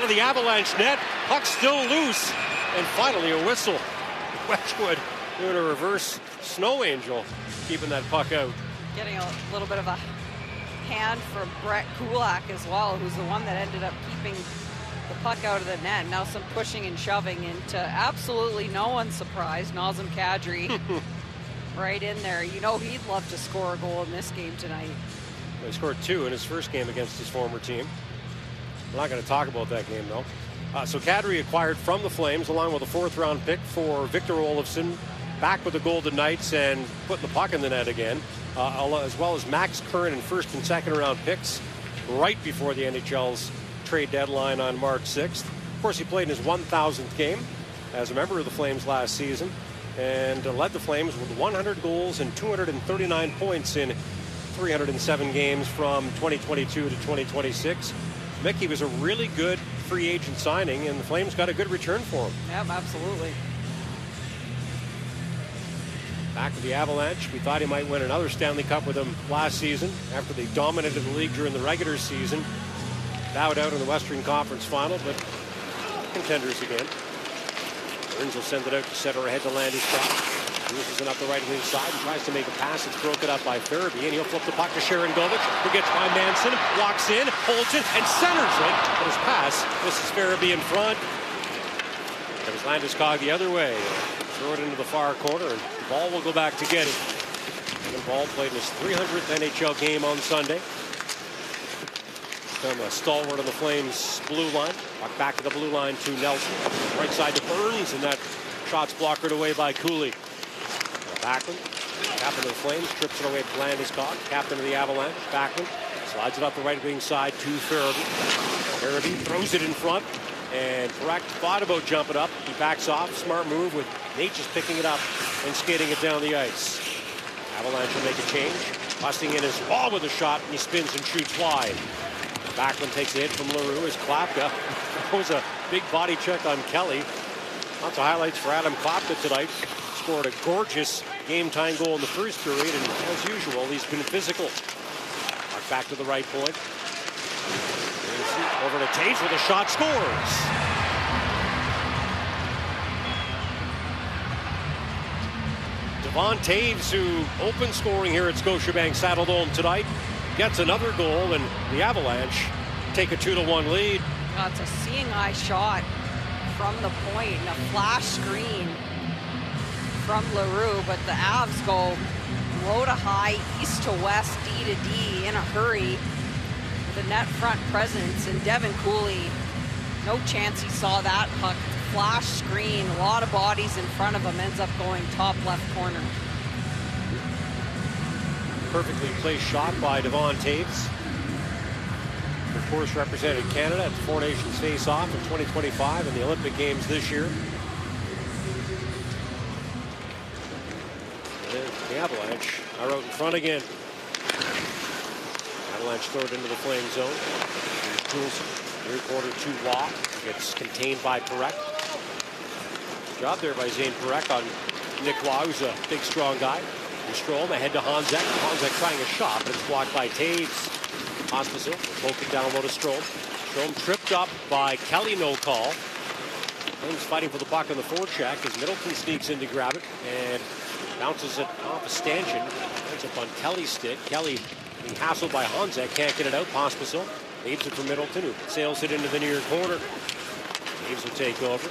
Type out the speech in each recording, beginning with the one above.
of the Avalanche net. Puck still loose. And finally a whistle. Wedgwood doing a reverse snow angel, keeping that puck out. Getting a little bit of a hand from Brett Kulak as well, who's the one that ended up keeping the puck out of the net. Now some pushing and shoving into absolutely no one's surprise. Nazem Kadri right in there. You know he'd love to score a goal in this game tonight. He scored 2 in his first game against his former team. We're not going to talk about that game, though. So Kadri acquired from the Flames, along with a 4th-round pick for Victor Olofsson, back with the Golden Knights and putting the puck in the net again, as well as Max Curran and 1st and 2nd-round picks right before the NHL's trade deadline on March 6th. Of course, he played in his 1,000th game as a member of the Flames last season and led the Flames with 100 goals and 239 points in 307 games from 2022 to 2026. Mickey was a really good free agent signing, and the Flames got a good return for him. Yep, absolutely. Back with the Avalanche. We thought he might win another Stanley Cup with them last season after they dominated the league during the regular season. Bowed out in the Western Conference Final, but contenders again. Burns will send it out to center ahead to Landeskog. Moves it up the right wing side and tries to make a pass. It's broken up by Farabee, and he'll flip the puck to Sharon Govich, who gets by Manson, walks in, holds it, and centers it. But his pass misses Farabee in front. It was Landeskog the other way. Throw it into the far corner, and the ball will go back to get it. And Ball played his 300th NHL game on Sunday. Become a stalwart on the Flames' blue line. Puck back to the blue line to Nelson. Right side to Burns, and that shot's blockered away by Cooley. Backlund, captain of the Flames, trips it away to Landeskog, captain of the Avalanche. Backlund slides it up the right wing side to Farabee. Farabee throws it in front, and Parekh thought about jumping up. He backs off. Smart move with Nate just picking it up and skating it down the ice. Avalanche will make a change. Busting in his ball with a shot, and he spins and shoots wide. Backlund takes a hit from LaRue as Klapka throws a big body check on Kelly. Lots of highlights for Adam Klapka tonight. Scored a gorgeous game-tying goal in the first period, and as usual, he's been physical. Back to the right point. Over to Taves with a shot, scores. Devon Taves, who opened scoring here at Scotiabank Saddledome tonight, gets another goal, and the Avalanche take a 2-1 lead. It's a seeing eye shot from the point, and a flash screen from LaRue, but the Avs go low to high, east to west, D to D in a hurry. The net front presence, and Devin Cooley, no chance he saw that puck. Flash screen, a lot of bodies in front of him, ends up going top left corner. Perfectly placed shot by Devon Taves. Of course, represented Canada at the Four Nations face-off in 2025 and the Olympic Games this year. The Avalanche are out in front again. Avalanche throw it into the Flame zone. Coulson, near quarter to Waugh. Gets contained by Parekh. Job there by Zane Parekh on Nick Waugh, who's a big, strong guy. And Strome ahead to Honzek. Honzek trying a shot, but it's blocked by Taves. Pospisil poke it down low to Strome. Strome tripped up by Kelly, no call. Flames fighting for the puck on the forecheck as Middleton sneaks in to grab it and bounces it off a stanchion. Ends up on Kelly's stick. Kelly being hassled by Honzek, can't get it out. Pospisil leaves it for Middleton, who sails it into the near corner. Taves will take over.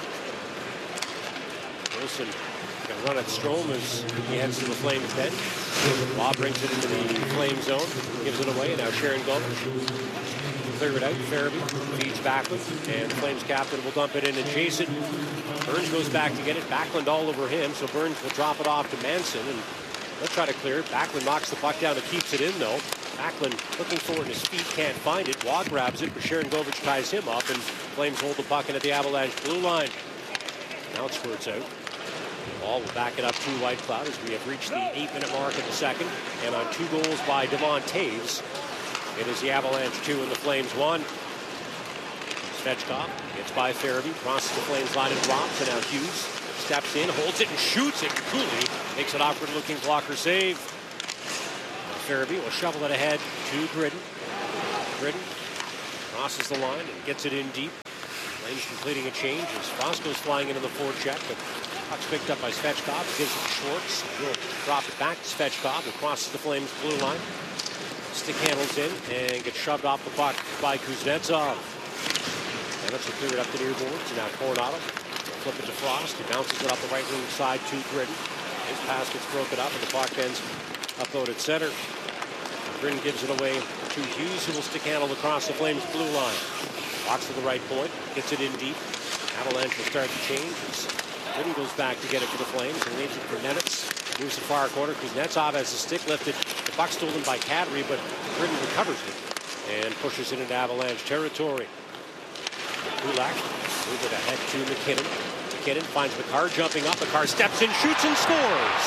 Wilson can run at Strome as he heads to the Flames bench. Waugh brings it into the Flame zone, gives it away. Now Sharon Govich clear it out. Farabee feeds Backlund, and the Flames captain will dump it in and chase it. Burns goes back to get it. Backlund all over him, so Burns will drop it off to Manson, and they'll try to clear it. Backlund knocks the puck down and keeps it in, though. Backlund looking for it in his feet, can't find it. Waugh grabs it, but Sharon Govich ties him up, and Flames hold the puck in at the Avalanche blue line. Now it squirts out. Ball will back it up to White Cloud as we have reached the 8-minute mark in the second. And on 2 goals by Devon Taves, it is the Avalanche 2 and the Flames 1. Svechkov gets by Farabee, crosses the Flames line and drops. And now Hughes steps in, holds it, and shoots it. Cooley makes an awkward-looking blocker save. Farabee will shovel it ahead to Gridden. Gridden crosses the line and gets it in deep. Flames completing a change as Frost goes flying into the forecheck, but puck's picked up by Svechkov. Gives it to Schwartz. He'll drop it back to Svechkov, who crosses the Flames blue line. Stick handles in and gets shoved off the puck by Kuznetsov. Dennis will clear it up the near boards, and now Coronado flip it to Frost. He bounces it up the right wing side to Gridden. His pass gets broken up, and the puck ends uploaded center. Gridden gives it away to Hughes, who will stick handle across the Flames blue line. Walks to the right point, gets it in deep. Avalanche will start to change as Gridden goes back to get it for the Flames and leaves it for Nemitz. Moves the far corner. Kuznetsov has the stick lifted. The puck stolen by Kadri, but Gridden recovers it and pushes it into Avalanche territory. Kulak moves it ahead to McKinnon. McKinnon finds Makar jumping up. Makar steps in, shoots, and scores.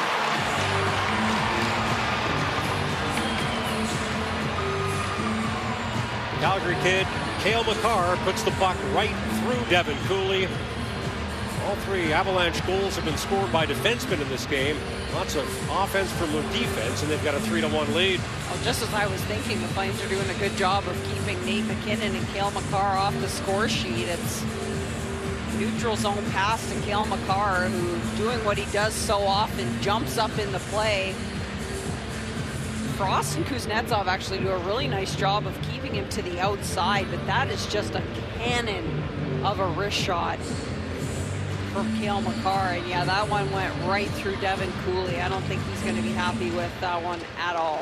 Calgary kid Cale Makar puts the puck right through Devin Cooley. All three Avalanche goals have been scored by defensemen in this game. Lots of offense from the defense, and they've got a 3-1 lead. Well, just as I was thinking, the Flames are doing a good job of keeping Nate McKinnon and Cale Makar off the score sheet. It's neutral zone pass to Cale Makar, who, doing what he does so often, jumps up in the play. Frost and Kuznetsov actually do a really nice job of keeping him to the outside, but that is just a cannon of a wrist shot from Cale Makar. And yeah, that one went right through Devin Cooley. I don't think he's going to be happy with that one at all.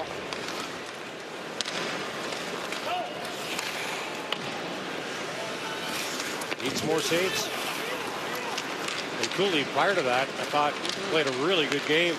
Needs more saves. And Cooley, prior to that, I thought played a really good game.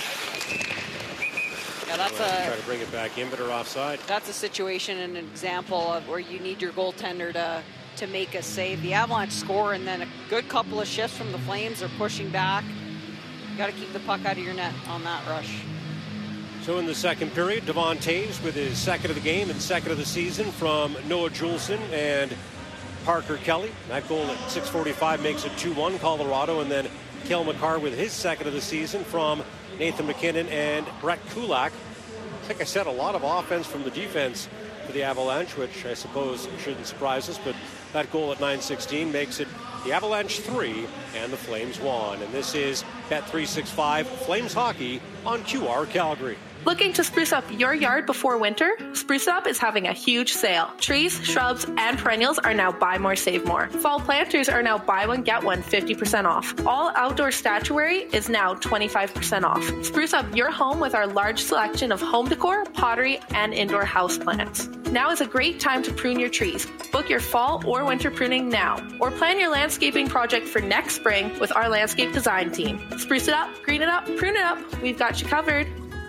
Yeah, that's try to bring it back in, but are offside. That's a situation and an example of where you need your goaltender to make a save. The Avalanche score, and then a good couple of shifts from the Flames are pushing back. You got to keep the puck out of your net on that rush. So in the second period, Devon Toews with his second of the game and second of the season from Noah Juulsen and Parker Kelly. That goal at 6:45 makes it 2-1 Colorado, and then Cale Makar with his second of the season from Nathan McKinnon and Brett Kulak. Like I said, a lot of offense from the defense for the Avalanche, which I suppose shouldn't surprise us, but that goal at 9:16 makes it the Avalanche 3 and the Flames 1. And this is Bet365 Flames Hockey on QR Calgary. Looking to spruce up your yard before winter? Spruce Up is having a huge sale. Trees, shrubs, and perennials are now buy more, save more. Fall planters are now buy one, get one 50% off. All outdoor statuary is now 25% off. Spruce up your home with our large selection of home decor, pottery, and indoor houseplants. Now is a great time to prune your trees. Book your fall or winter pruning now, or plan your landscaping project for next spring with our landscape design team. Spruce it up, green it up, prune it up. We've got you covered.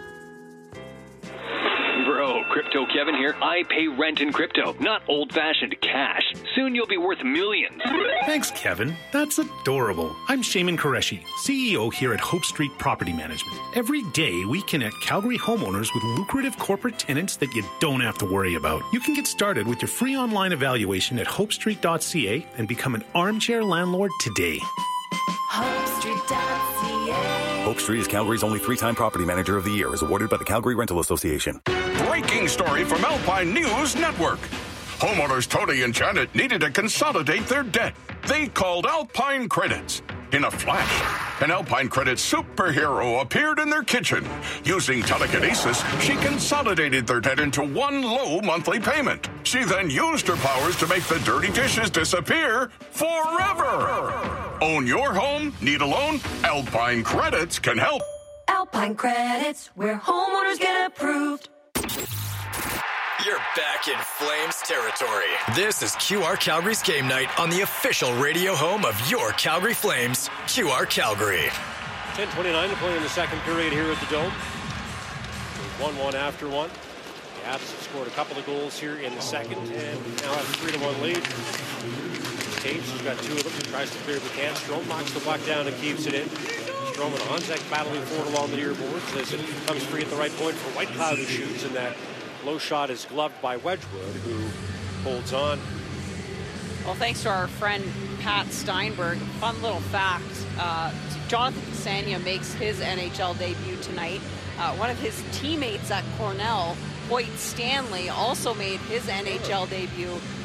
Bro, Crypto Kevin here. I pay rent in crypto, not old-fashioned cash. Soon you'll be worth millions. Thanks, Kevin. That's adorable. I'm Shaman Qureshi, CEO here at Hope Street Property Management. Every day, we connect Calgary homeowners with lucrative corporate tenants that you don't have to worry about. You can get started with your free online evaluation at hopestreet.ca and become an armchair landlord today. HopeStreet.ca. Hope Street is Calgary's only 3-time property manager of the year, is awarded by the Calgary Rental Association. Breaking story from Alpine News Network. Homeowners Tony and Janet needed to consolidate their debt. They called Alpine Credits. In a flash, an Alpine Credits superhero appeared in their kitchen. Using telekinesis, she consolidated their debt into one low monthly payment. She then used her powers to make the dirty dishes disappear forever. Own your home? Need a loan? Alpine Credits can help. Alpine Credits, where homeowners get approved. You're back in Flames territory. This is QR Calgary's game night on the official radio home of your Calgary Flames, QR Calgary. 10:29 to play in the second period here at the Dome. 1-1 after one. The Avs have scored a couple of goals here in the second and now have a 3-1 lead. Toews has got two of them. Tries to clear the can. Strome knocks the puck down and keeps it in. Strome and Honzek battling forward along the near boards as it comes free at the right point for Whitecloud, who shoots, and that low shot is gloved by Wedgwood, who holds on. Well, thanks to our friend Pat Steinberg. Fun little fact, Jonathan Ksania makes his NHL debut tonight. One of his teammates at Cornell, Hoyt Stanley, also made his NHL debut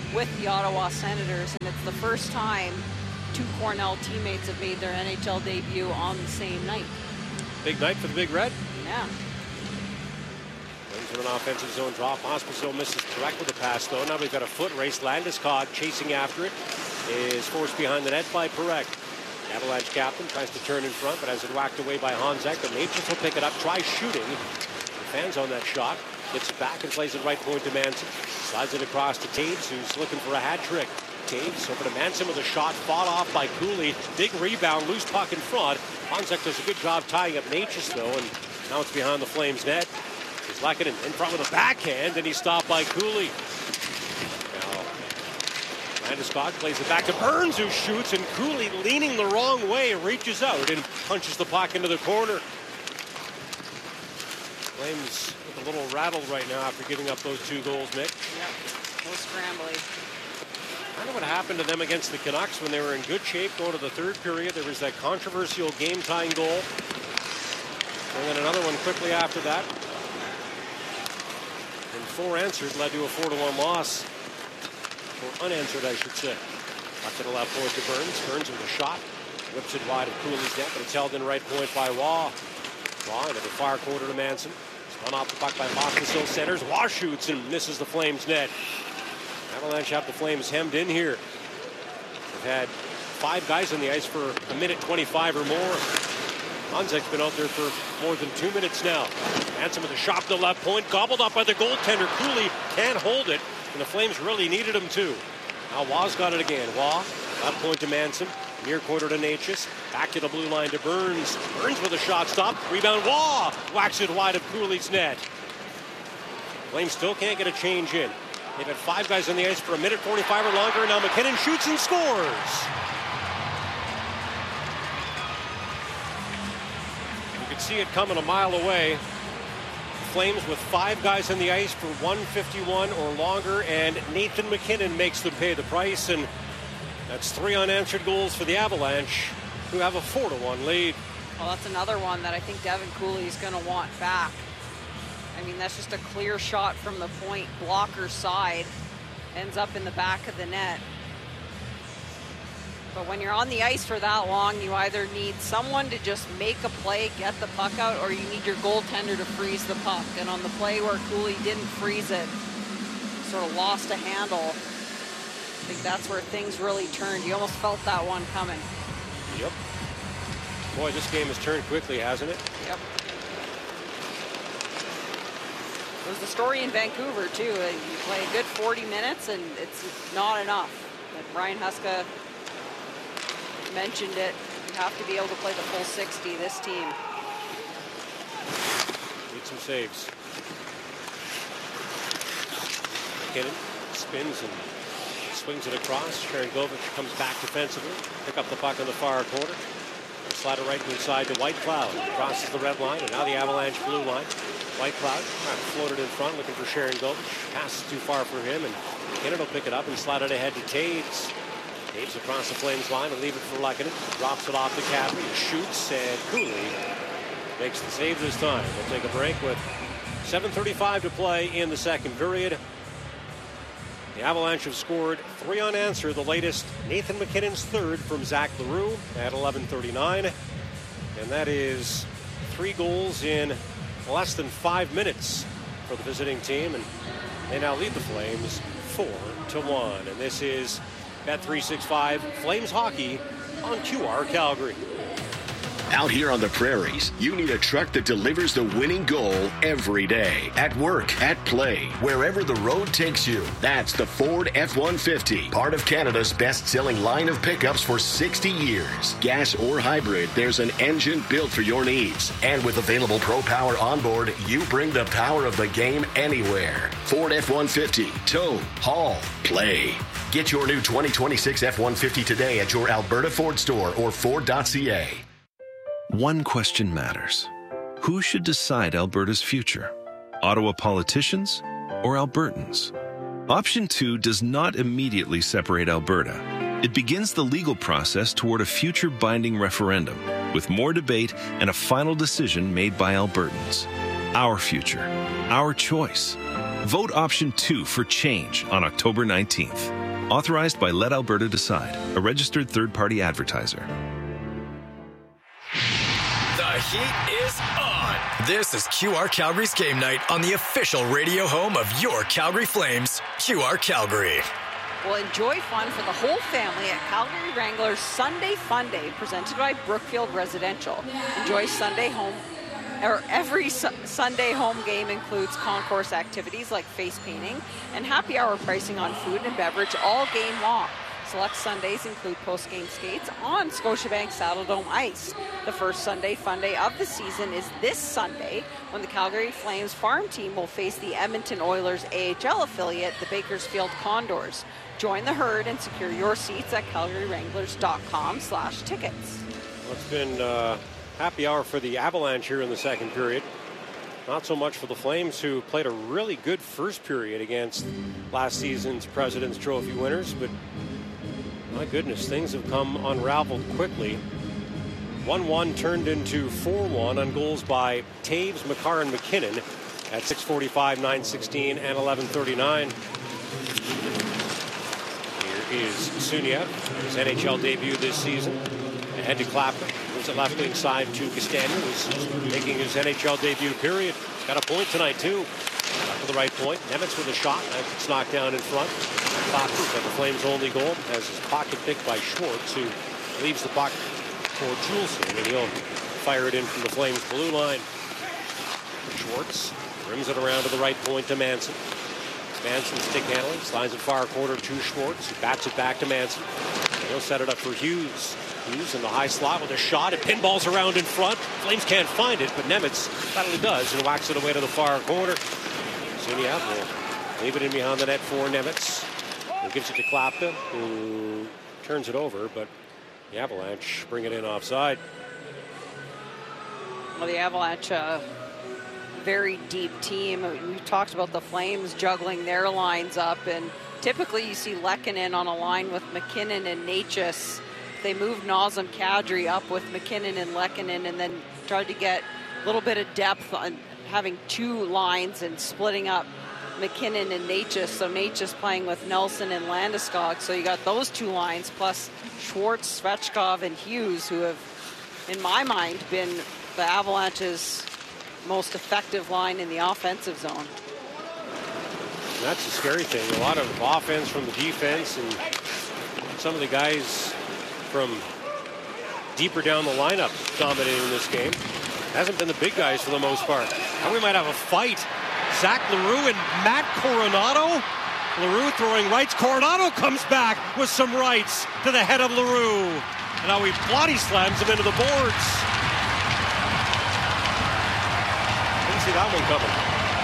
with the Ottawa Senators, and it's the first time two Cornell teammates have made their NHL debut on the same night. Big night for the Big Red. Yeah. Into an offensive zone draw. Pospisil misses correct with the pass, though. Now we've got a foot race. Landeskog chasing after it. Is forced behind the net by Perek. Avalanche captain tries to turn in front, but has it whacked away by Honzek. But Natchez will pick it up, tries shooting. The fans on that shot. Gets it back and plays it right point to Manson. Slides it across to Taves, who's looking for a hat trick. Taves over to Manson with a shot fought off by Cooley. Big rebound, loose puck in front. Honzek does a good job tying up Natchez, though, and now it's behind the Flames net. He's Lehkonen in front with a backhand, and he's stopped by Cooley. Now, Landeskog plays it back to Burns, who shoots, and Cooley, leaning the wrong way, reaches out and punches the puck into the corner. Flames look a little rattled right now after giving up those 2 goals, Mick. Yep, no scrambling. I don't know what happened to them against the Canucks when they were in good shape going to the third period. There was that controversial game-tying goal. And then another one quickly after that. And 4 answered led to a 4-1 loss. Or unanswered, I should say. Up to the left point to Burns. Burns with a shot. Whips it wide of Cooley's net, but it's held in right point by Waugh. Waugh into the far quarter to Manson. Spun off the puck by Pospisil, centers. Waugh shoots and misses the Flames net. Avalanche have the Flames hemmed in here. They've had 5 guys on the ice for a minute 25 or more. Honzek's been out there for more than 2 minutes now. Manson with a shot to the left point, gobbled up by the goaltender. Cooley can't hold it, and the Flames really needed him to. Now Waugh's got it again. Waugh, left point to Manson, near quarter to Natchez, back to the blue line to Burns. Burns with a shot stop, rebound Waugh, whacks it wide of Cooley's net. Flames still can't get a change in. They've had 5 guys on the ice for a minute 45 or longer, and now MacKinnon shoots and scores. You could see it coming a mile away. Flames with 5 guys on the ice for 1:51 or longer, and Nathan MacKinnon makes them pay the price, and that's 3 unanswered goals for the Avalanche, who have a 4-1 lead. Well, that's another one that I think Devin Cooley is going to want back. I mean, that's just a clear shot from the point blocker side. Ends up in the back of the net. But when you're on the ice for that long, you either need someone to just make a play, get the puck out, or you need your goaltender to freeze the puck. And on the play where Cooley didn't freeze it, sort of lost a handle, I think that's where things really turned. You almost felt that one coming. Yep. Boy, this game has turned quickly, hasn't it? Yep. It was the story in Vancouver, too. You play a good 40 minutes, and it's not enough. But Brian Huska mentioned it. You have to be able to play the full 60, this team. Need some saves. MacKinnon spins and swings it across. Sharangovich comes back defensively. Pick up the puck on the far corner. Slide it right inside to Whitecloud. Crosses the red line, and now the Avalanche blue line. Whitecloud trying to float it in front, looking for Sharangovich. Passes too far for him, and MacKinnon will pick it up and slide it ahead to Taves. Taves across the Flames line and leave it for Lehkonen. Drops it off the Cadby, shoots, and Cooley makes the save this time. We'll take a break with 7:35 to play in the second period. The Avalanche have scored 3 unanswered, the latest Nathan MacKinnon's third from Zach Leroux at 11:39. And that is 3 goals in less than 5 minutes for the visiting team. And they now lead the Flames 4-1. And this is Bet365 Flames Hockey on QR Calgary. Out here on the prairies, you need a truck that delivers the winning goal every day. At work, at play, wherever the road takes you. That's the Ford F-150, part of Canada's best-selling line of pickups for 60 years. Gas or hybrid, there's an engine built for your needs. And with available Pro Power onboard, you bring the power of the game anywhere. Ford F-150, tow, haul, play. Get your new 2026 F-150 today at your Alberta Ford store or Ford.ca. One question matters. Who should decide Alberta's future? Ottawa politicians or Albertans? Option 2 does not immediately separate Alberta. It begins the legal process toward a future binding referendum, with more debate and a final decision made by Albertans. Our future, our choice. Vote Option 2 for change on October 19th. Authorized by Let Alberta Decide, a registered third-party advertiser. The heat is on. This is QR Calgary's game night on the official radio home of your Calgary Flames, QR Calgary. Well, enjoy fun for the whole family at Calgary Wranglers Sunday Fun Day, presented by Brookfield Residential. Enjoy Sunday home, or every Sunday home game includes concourse activities like face painting and happy hour pricing on food and beverage all game long. Select Sundays include post-game skates on Scotiabank Saddledome ice. The first Sunday Fun Day of the season is this Sunday, when the Calgary Flames farm team will face the Edmonton Oilers AHL affiliate, the Bakersfield Condors. Join the herd and secure your seats at calgarywranglers.com/tickets. Well, it's been happy hour for the Avalanche here in the second period. Not so much for the Flames, who played a really good first period against last season's President's Trophy winners, but my goodness, things have come unraveled quickly. 1-1 turned into 4-1 on goals by Taves, Makar, and McKinnon at 6:45, 9:16, and 11:39. Here is Suniev, his NHL debut this season. Ahead to Clapton. Moves it left wing side to Castagna, who's making his NHL debut period. He's got a point tonight, too. Back to the right point. Nemitz with a shot. It's knocked down in front. Clapton's got the Flames' only goal. Has his pocket picked by Schwartz, who leaves the puck for Juleson, and he'll fire it in from the Flames' blue line. Schwartz rims it around to the right point to Manson. Manson stick handling, slides it far corner to Schwartz. He bats it back to Manson. He'll set it up for Hughes. Hughes in the high slot with a shot. It pinballs around in front. Flames can't find it, but Nemitz finally does and whacks it away to the far corner. Suniev will leave it in behind the net for Nemitz. He gives it to Klapka, who turns it over, but the Avalanche bring it in offside. Well, the Avalanche, very deep team. We talked about the Flames juggling their lines up, and typically you see Lehkonen on a line with McKinnon and Necas. They moved Nazem Kadri up with McKinnon and Lehkonen, and then tried to get a little bit of depth on having two lines and splitting up McKinnon and Necas. So Necas playing with Nelson and Landeskog. So you got those two lines, plus Schwartz, Svechkov, and Hughes, who have, in my mind, been the Avalanche's most effective line in the offensive zone. And that's the scary thing. A lot of offense from the defense, and some of the guys from deeper down the lineup dominating this game. Hasn't been the big guys for the most part. Now we might have a fight. Zach Leroux and Matt Coronado. Leroux throwing rights. Coronado comes back with some rights to the head of Leroux. And now he body slams him into the boards. Didn't see that one coming.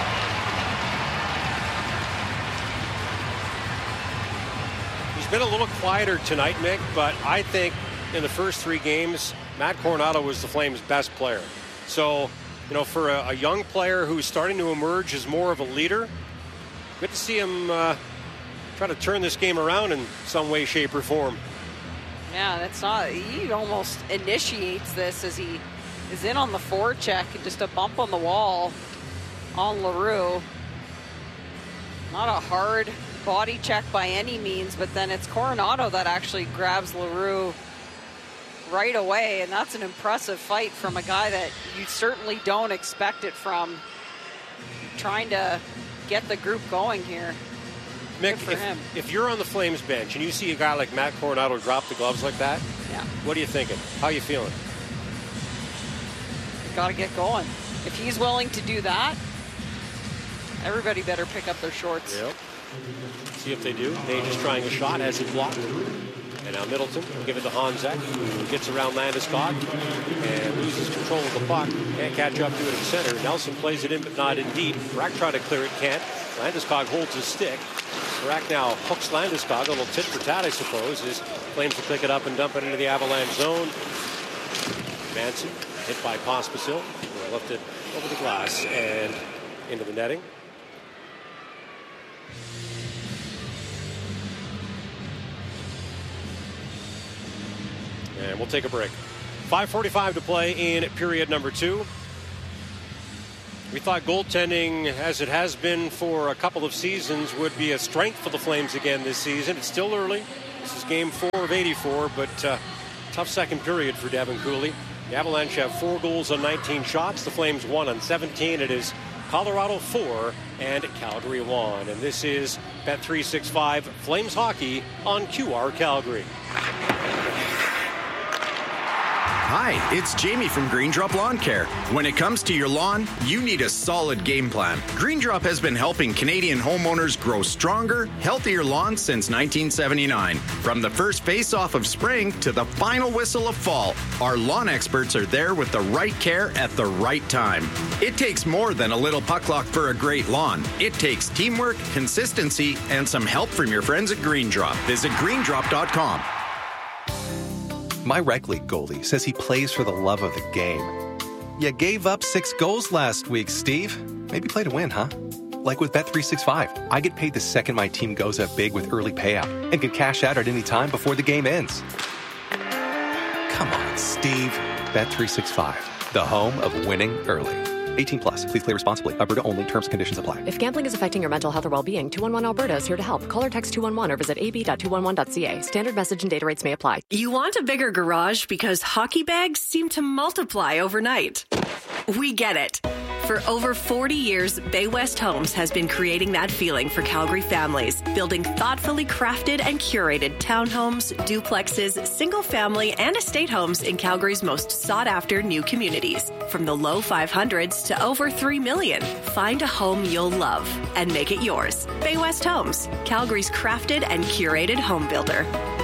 He's been a little quieter tonight, Mick, but I think in the first three games, Matt Coronado was the Flames' best player. So, you know, for a young player who's starting to emerge as more of a leader, good to see him try to turn this game around in some way, shape, or form. Yeah, that's not, he almost initiates this as he is in on the forecheck, and just a bump on the wall on Leroux. Not a hard body check by any means, but then it's Coronado that actually grabs Leroux right away, and that's an impressive fight from a guy that you certainly don't expect it from, trying to get the group going here. Mick, if you're on the Flames bench and you see a guy like Matt Coronado drop the gloves like that, yeah, what are you thinking? How are you feeling? You got to get going. If he's willing to do that, everybody better pick up their shorts. Yep. See if they do. Page is trying a shot, has it blocked. And now Middleton will give it to Honzek, who gets around Landeskog and loses control of the puck. Can't catch up to it in center. Nelson plays it in, but not in deep. Brack tried to clear it, can't. Landeskog holds his stick. Brack now hooks Landeskog, a little tit for tat, I suppose, as Flames to pick it up and dump it into the Avalanche zone. Manson hit by Pospisil, lifted over the glass and into the netting. And we'll take a break. 5:45 to play in period number 2. We thought goaltending, as it has been for a couple of seasons, would be a strength for the Flames again this season. It's still early. This is game 4 of 84, but tough second period for Devin Cooley. The Avalanche have 4 goals on 19 shots. The Flames 1 on 17. It is Colorado 4 and Calgary 1. And this is Bet365 Flames Hockey on QR Calgary. Hi, it's Jamie from Green Drop Lawn Care. When it comes to your lawn, you need a solid game plan. Green Drop has been helping Canadian homeowners grow stronger, healthier lawns since 1979. From the first face-off of spring to the final whistle of fall, our lawn experts are there with the right care at the right time. It takes more than a little puck luck for a great lawn. It takes teamwork, consistency, and some help from your friends at Green Drop. Visit greendrop.com. My rec league goalie says he plays for the love of the game. You gave up 6 goals last week, Steve. Maybe play to win, huh? Like with Bet365, I get paid the second my team goes up big with early payout and can cash out at any time before the game ends. Come on, Steve. Bet365, the home of winning early. 18 plus. Please play responsibly. Alberta only. Terms and conditions apply. If gambling is affecting your mental health or well-being, 211 Alberta is here to help. Call or text 211 or visit ab.211.ca. Standard message and data rates may apply. You want a bigger garage because hockey bags seem to multiply overnight. We get it. For over 40 years, Bay West Homes has been creating that feeling for Calgary families, building thoughtfully crafted and curated townhomes, duplexes, single-family, and estate homes in Calgary's most sought-after new communities. From the low 500s to over $3 million, find a home you'll love and make it yours. Bay West Homes, Calgary's crafted and curated home builder.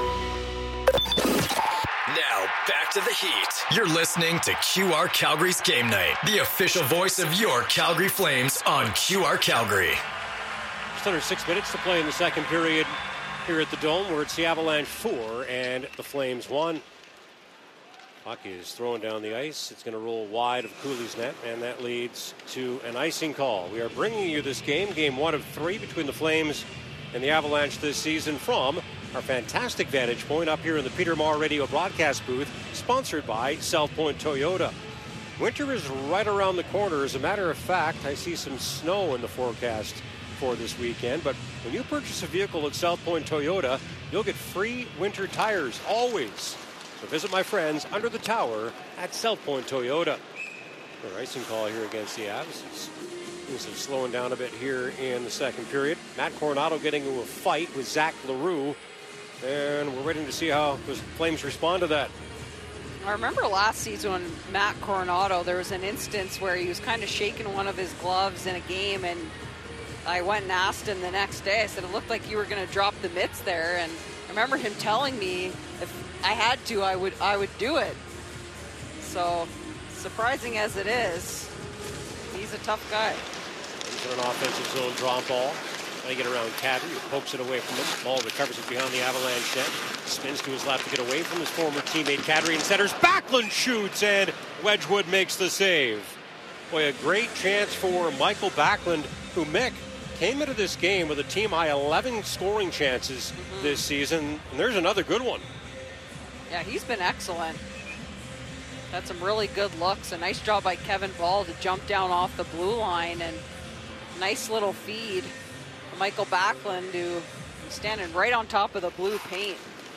Now, back to the heat. You're listening to QR Calgary's Game Night, the official voice of your Calgary Flames on QR Calgary. Just under 6 minutes to play in the second period here at the Dome, where it's the Avalanche 4 and the Flames 1. Puck is thrown down the ice. It's going to roll wide of Cooley's net, and that leads to an icing call. We are bringing you this game 1 of 3 between the Flames and the Avalanche this season from our fantastic vantage point up here in the Peter Maher Radio broadcast booth, sponsored by South Point Toyota. Winter is right around the corner. As a matter of fact, I see some snow in the forecast for this weekend. But when you purchase a vehicle at South Point Toyota, you'll get free winter tires, always. So visit my friends under the tower at South Point Toyota. An icing call here against the Avs. Things are slowing down a bit here in the second period. Matt Coronado getting into a fight with Zach Leroux. And we're waiting to see how the Flames respond to that. I remember last season when Matt Coronado, there was an instance where he was kind of shaking one of his gloves in a game, and I went and asked him the next day. I said, it looked like you were going to drop the mitts there. And I remember him telling me if I had to, I would do it. So, surprising as it is, he's a tough guy. He's in an offensive zone draw ball. Trying to get around Kadri, who pokes it away from him. Ball recovers it behind the Avalanche net. Spins to his left to get away from his former teammate Kadri, and centers. Backlund shoots, and Wedgwood makes the save. Boy, a great chance for Michael Backlund, who, Mick, came into this game with a team-high 11 scoring chances this season, and there's another good one. Yeah, he's been excellent. Had some really good looks. A nice job by Kevin Ball to jump down off the blue line, and nice little feed. Michael Backlund, who is standing right on top of the blue paint.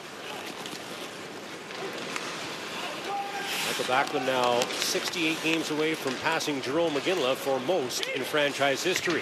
Michael Backlund now 68 games away from passing Jarome Iginla for most in franchise history.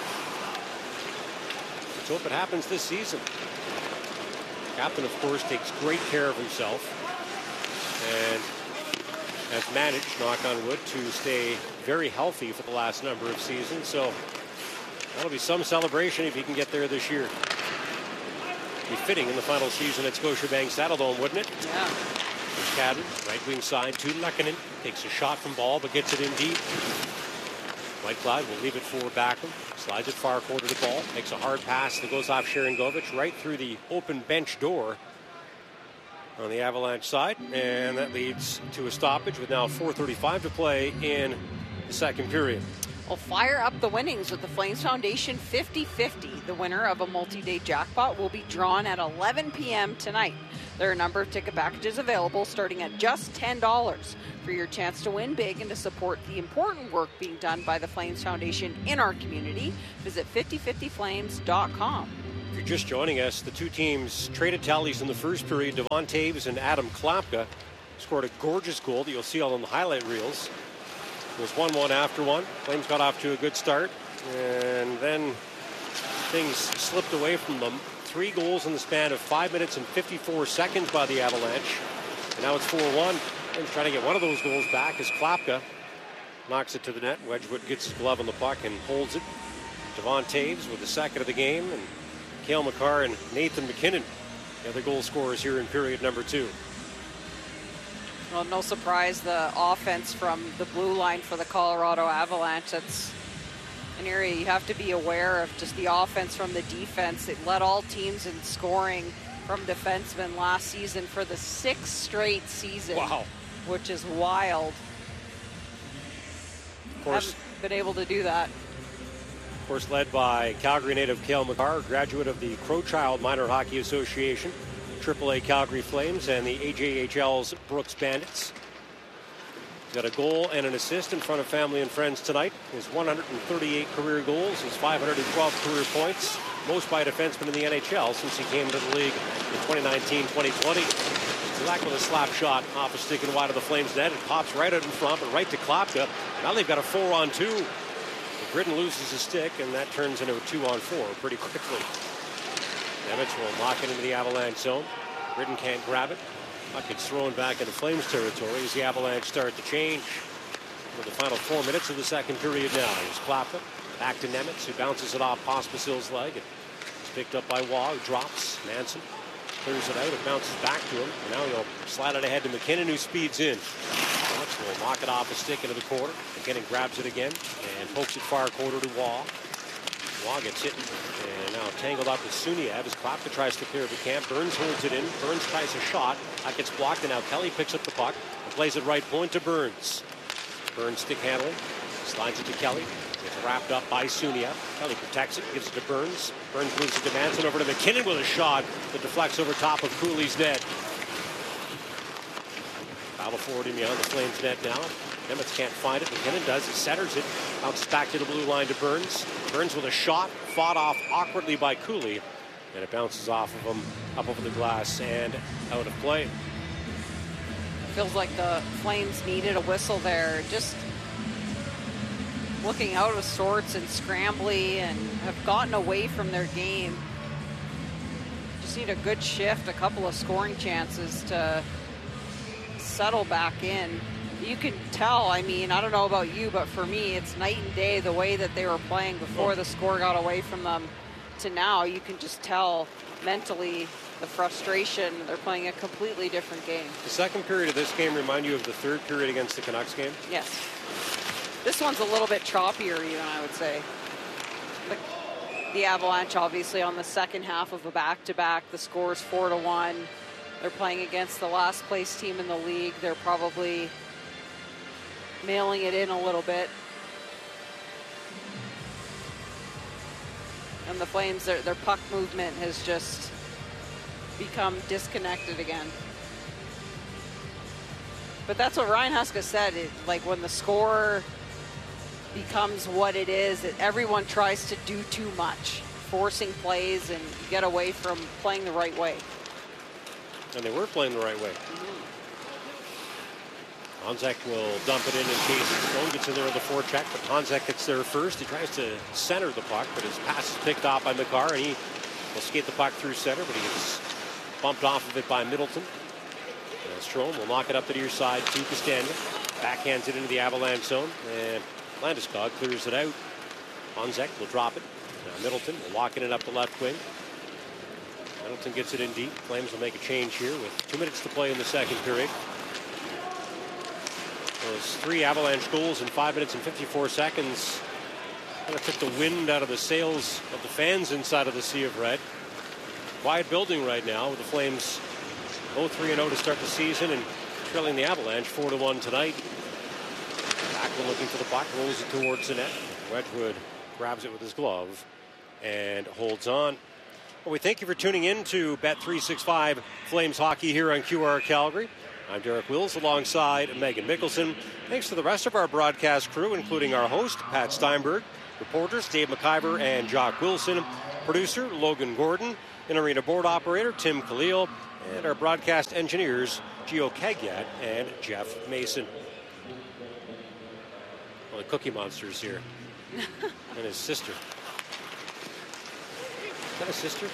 Let's hope it happens this season. Captain, of course, takes great care of himself and has managed, knock on wood, to stay very healthy for the last number of seasons. So that'll be some celebration if he can get there this year. Be fitting in the final season at Scotiabank Saddledome, wouldn't it? Yeah. There's Kadri, right wing side to Lehkonen. Takes a shot from Ball, but gets it in deep. Whitecloud will leave it for Backlund. Slides it far corner to Ball. Makes a hard pass that goes off Sharangovich right through the open bench door on the Avalanche side. And that leads to a stoppage with now 4:35 to play in the second period. Well, fire up the winnings with the Flames Foundation 50-50. The winner of a multi-day jackpot will be drawn at 11 p.m. tonight. There are a number of ticket packages available starting at just $10 for your chance to win big and to support the important work being done by the Flames Foundation in our community. Visit 5050flames.com. If you're just joining us, the two teams traded tallies in the first period. Devon Toews and Adam Klapka scored a gorgeous goal that you'll see on the highlight reels. It was 1-1 after one. Flames got off to a good start, and then things slipped away from them. 3 goals in the span of 5 minutes and 54 seconds by the Avalanche. And now it's 4-1. Flames trying to get one of those goals back as Klapka knocks it to the net. Wedgwood gets his glove on the puck and holds it. Devon Toews with the second of the game, and Cale Makar and Nathan MacKinnon, the other goal scorers here in period number 2. Well, no surprise, the offense from the blue line for the Colorado Avalanche. That's an area you have to be aware of, just the offense from the defense. It led all teams in scoring from defensemen last season for the 6th straight season. Wow. Which is wild. Of course, haven't been able to do that. Of course, led by Calgary native Cale Makar, graduate of the Crowchild Minor Hockey Association, AAA Calgary Flames, and the AJHL's Brooks Bandits. He's got a goal and an assist in front of family and friends tonight. His 138 career goals, his 512 career points, most by a defenseman in the NHL since he came to the league in 2019-2020. Zach with a slap shot off a stick and wide of the Flames net. It pops right out in front, but right to Klapka. Now they've got a 4-on-2. Britton loses his stick, and that turns into a 2-on-4 pretty quickly. Nemitz will lock it into the Avalanche zone. Britton can't grab it. Puck gets thrown back into Flames territory as the Avalanche start to change. For the final 4 minutes of the second period now. Here's Klapka. Back to Nemitz, who bounces it off Pospisil's leg. It's picked up by Waugh, who drops. Manson clears it out. It bounces back to him. And now he'll slide it ahead to MacKinnon, who speeds in. Nemitz will knock it off a stick into the corner. MacKinnon grabs it again and pokes it far quarter to Waugh. Waugh gets hit and now tangled up with Suniev as Klapka tries to clear the camp. Burns holds it in. Burns tries a shot. That gets blocked, and now Kelly picks up the puck and plays it right point to Burns. Burns stick handling. Slides it to Kelly. It's wrapped up by Suniev. Kelly protects it, gives it to Burns. Burns moves it to Manson, over to MacKinnon with a shot that deflects over top of Cooley's net. Foul forward in behind the Flames net now. Nemitz can't find it. MacKinnon does. He centers it. Bounces back to the blue line to Burns. Burns with a shot. Fought off awkwardly by Cooley. And it bounces off of him up over the glass and out of play. Feels like the Flames needed a whistle there. Just looking out of sorts and scrambly and have gotten away from their game. Just need a good shift, a couple of scoring chances to settle back in. You can tell, I mean, I don't know about you, but for me, it's night and day the way that they were playing before the score got away from them to now. You can just tell mentally the frustration. They're playing a completely different game. The second period of this game remind you of the third period against the Canucks game? Yes. This one's a little bit choppier even, I would say. The Avalanche obviously on the second half of a back-to-back. The score's 4-1. They're playing against the last place team in the league. They're probably mailing it in a little bit. And the Flames, their puck movement has just become disconnected again. But that's what Ryan Huska said. Like when the score becomes what it is, everyone tries to do too much, forcing plays, and you get away from playing the right way. And they were playing the right way. Honzek will dump it in case Stone gets in there with the forecheck, but Honzek gets there first. He tries to center the puck, but his pass is picked off by Makar, and he will skate the puck through center, but he gets bumped off of it by Middleton. And Strome will knock it up to the near side to Castagna. Backhands it into the Avalanche zone, and Landeskog clears it out. Honzek will drop it. Now Middleton will lock it up the left wing. Middleton gets it in deep. Flames will make a change here with 2 minutes to play in the second period. Those 3 Avalanche goals in 5 minutes and 54 seconds kind of took the wind out of the sails of the fans inside of the Sea of Red. Quiet building right now with the Flames 0-3-0 to start the season and trailing the Avalanche 4-1 tonight. Back Clarkville looking for the puck, rolls it towards the net. Wedgwood grabs it with his glove and holds on. Well, we thank you for tuning in to Bet365 Flames Hockey here on QR Calgary. I'm Derek Wills alongside Megan Mickelson. Thanks to the rest of our broadcast crew, including our host, Pat Steinberg, reporters Dave McIver and Jock Wilson, producer Logan Gordon, in-arena board operator Tim Khalil, and our broadcast engineers Gio Kegat and Jeff Mason. Well, the Cookie Monster's here. And his sister. Is that a sister?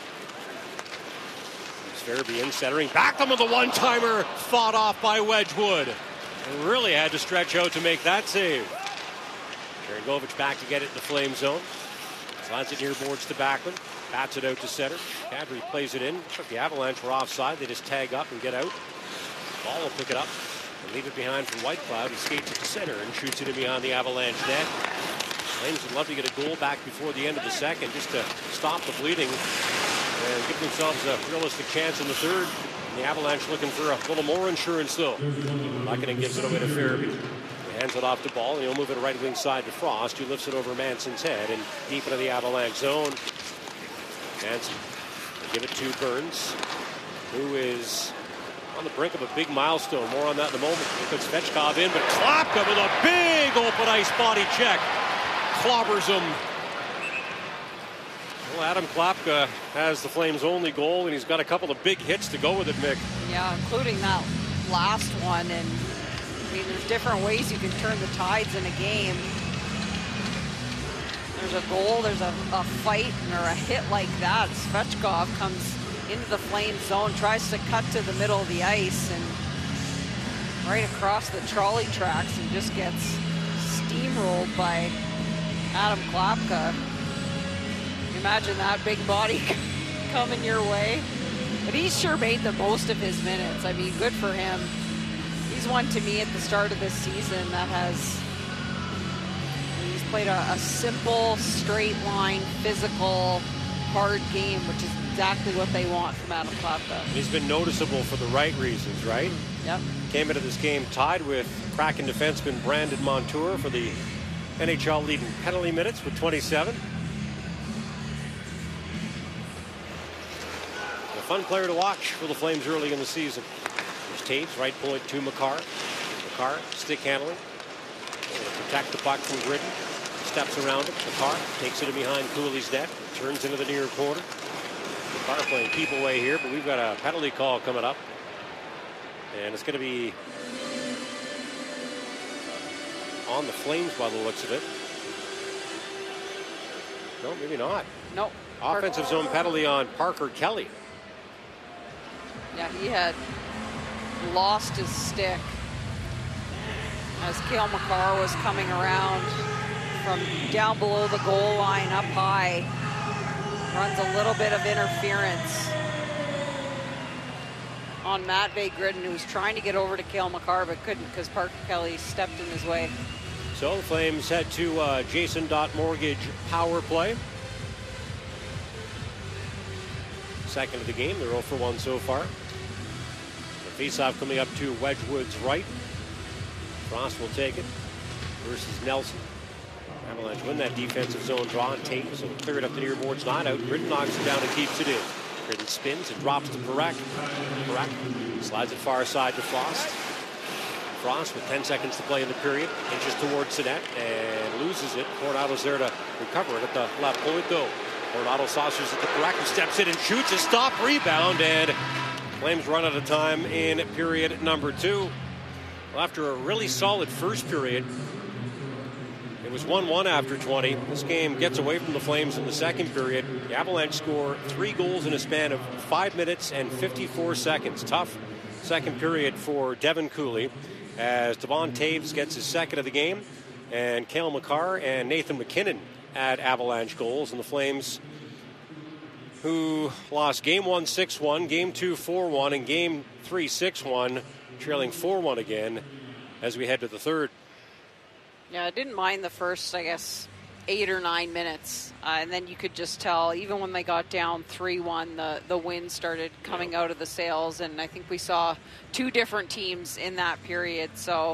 Farabee in centering. Back them with a one-timer. Fought off by Wedgwood. And really had to stretch out to make that save. Jarengovic back to get it in the flame zone. Slides it near boards to Backlund. Bats it out to center. Kadri plays it in. But the Avalanche were offside. They just tag up and get out. Ball will pick it up and leave it behind for Whitecloud. He skates it to center and shoots it in behind the Avalanche net. Flames would love to get a goal back before the end of the second just to stop the bleeding and give themselves a realistic chance in the third. And the Avalanche looking for a little more insurance, though. Lehkonen gives it away to Farabee. He hands it off the ball, and he'll move it right wing side to Frost, who lifts it over Manson's head and deep into the Avalanche zone. Manson will give it to Burns, who is on the brink of a big milestone. More on that in a moment. He puts Svechkov in, but Klapka with a big open ice body check. Clobbers him. Well, Adam Klapka has the Flames' only goal, and he's got a couple of big hits to go with it, Mick. Yeah, including that last one. And I mean, there's different ways you can turn the tides in a game. There's a goal, there's a fight, or a hit like that. Svechkov comes into the Flames zone, tries to cut to the middle of the ice, and right across the trolley tracks, and just gets steamrolled by Adam Klapka. Imagine that big body coming your way. But he's sure made the most of his minutes. I mean, good for him. He's one to me at the start of this season that he's played a simple, straight line, physical, hard game, which is exactly what they want from Adam Klapka. He's been noticeable for the right reasons, right? Yep. Came into this game tied with Kraken defenseman Brandon Montour for the NHL leading penalty minutes with 27. A fun player to watch for the Flames early in the season. There's Taves, right point to Makar. Makar, stick handling. Protect the puck from Gridden. Steps around it. Makar takes it in behind Cooley's net. Turns into the near corner. Makar playing keep away here, but we've got a penalty call coming up. And it's going to be on the Flames by the looks of it. No, maybe not. Nope. Offensive zone penalty on Parker Kelly. Yeah, he had lost his stick as Cale Makar was coming around from down below the goal line up high. Runs a little bit of interference on Matvei Gridden, who was trying to get over to Cale Makar but couldn't because Parker Kelly stepped in his way. So the Flames head to Jason Mortgage power play. Second of the game. They're 0 for 1 so far. The faceoff coming up to Wedgwood's right. Frost will take it versus Nelson. Avalanche win that defensive zone draw and Tate, so clear it up the near boards, not out. Gridden knocks it down and keeps it in. Gridden spins and drops to Parak. Parak slides it far side to Frost. Frost with 10 seconds to play in the period, inches towards the net and loses it. Coronado's there to recover it at the left point though. Coronado saucers it to Parak, who steps in and shoots a stop rebound, and Flames run out of time in period number 2. Well, after a really solid first period, it was 1-1 after 20. This game gets away from the Flames in the second period. The Avalanche score 3 goals in a span of 5 minutes and 54 seconds. Tough second period for Devin Cooley as Devon Taves gets his second of the game, and Cale Makar and Nathan MacKinnon add Avalanche goals, and the Flames, who lost game 1 6-1, game 2 4-1, and game 3 6-1, trailing 4-1 again as we head to the third. Yeah, I didn't mind the first, 8 or 9 minutes. And then you could just tell, even when they got down 3-1, the wind started coming out of the sails. And I think we saw 2 different teams in that period. So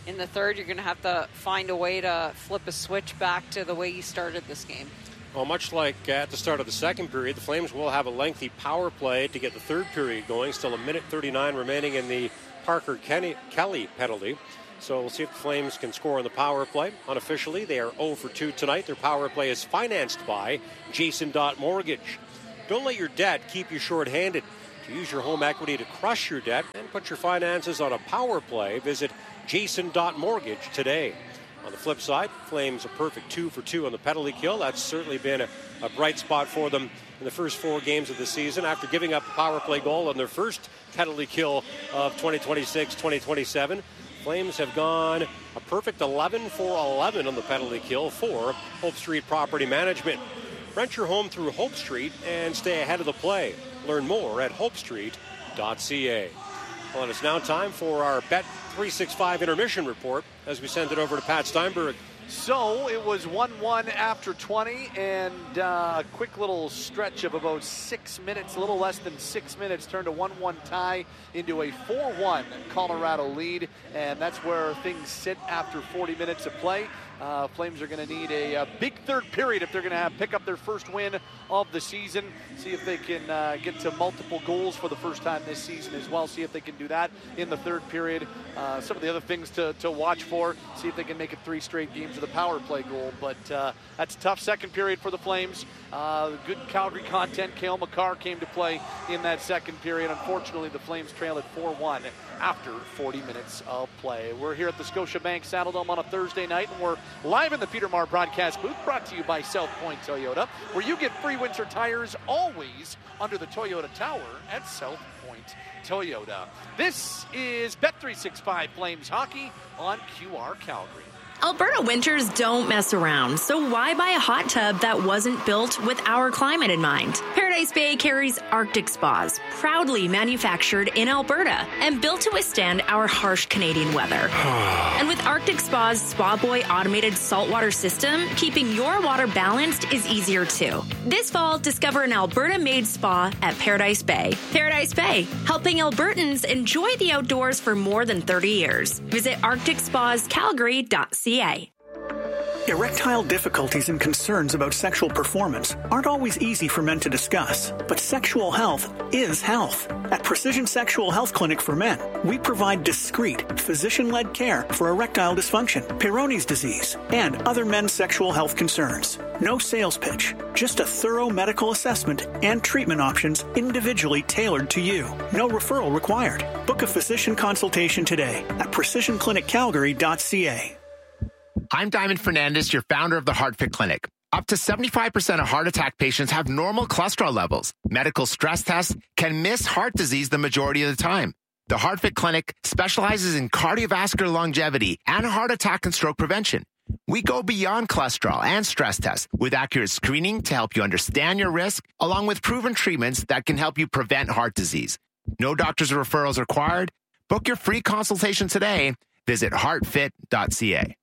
in the third, you're going to have to find a way to flip a switch back to the way you started this game. Well, much like at the start of the second period, the Flames will have a lengthy power play to get the third period going. Still 1:39 remaining in the Parker Kelly penalty. So we'll see if the Flames can score on the power play. Unofficially, they are 0 for 2 tonight. Their power play is financed by Jason Dot Mortgage. Don't let your debt keep you short-handed. To use your home equity to crush your debt and put your finances on a power play, visit Jason Dot Mortgage today. On the flip side, Flames a perfect 2 for 2 on the penalty kill. That's certainly been a bright spot for them in the first 4 games of the season. After giving up a power play goal on their first penalty kill of 2026-2027, Flames have gone a perfect 11 for 11 on the penalty kill for Hope Street Property Management. Rent your home through Hope Street and stay ahead of the play. Learn more at hopestreet.ca. Well, and it's now time for our Bet365 intermission report as we send it over to Pat Steinberg. So it was 1-1 after 20, and a quick little stretch of about 6 minutes, a little less than 6 minutes, turned a 1-1 tie into a 4-1 Colorado lead, and that's where things sit after 40 minutes of play. Flames are going to need a big third period if they're going to pick up their first win of the season. See if they can get to multiple goals for the first time this season as well. See if they can do that in the third period. Some of the other things to watch for. See if they can make it 3 straight games with a power play goal. But that's a tough second period for the Flames. Good Calgary content. Cale Makar came to play in that second period. Unfortunately, the Flames trail at 4-1 after 40 minutes of play. We're here at the Scotiabank Saddledome on a Thursday night, and we're live in the Peter Maher broadcast booth, brought to you by South Point Toyota, where you get free winter tires always under the Toyota Tower at South Point Toyota. This is Bet365 Flames Hockey on QR Calgary. Alberta winters don't mess around, so why buy a hot tub that wasn't built with our climate in mind? Paradise Bay carries Arctic Spas, proudly manufactured in Alberta and built to withstand our harsh Canadian weather. And with Arctic Spa's Spa Boy automated saltwater system, keeping your water balanced is easier too. This fall, discover an Alberta-made spa at Paradise Bay. Paradise Bay, helping Albertans enjoy the outdoors for more than 30 years. Visit ArcticSpasCalgary.ca. Erectile difficulties and concerns about sexual performance aren't always easy for men to discuss, but sexual health is health. At Precision Sexual Health Clinic for Men, we provide discreet, physician-led care for erectile dysfunction, Peyronie's disease, and other men's sexual health concerns. No sales pitch, just a thorough medical assessment and treatment options individually tailored to you. No referral required. Book a physician consultation today at PrecisionClinicCalgary.ca. I'm Diamond Fernandez, your founder of the HeartFit Clinic. Up to 75% of heart attack patients have normal cholesterol levels. Medical stress tests can miss heart disease the majority of the time. The HeartFit Clinic specializes in cardiovascular longevity and heart attack and stroke prevention. We go beyond cholesterol and stress tests with accurate screening to help you understand your risk, along with proven treatments that can help you prevent heart disease. No doctors or referrals required. Book your free consultation today. Visit heartfit.ca.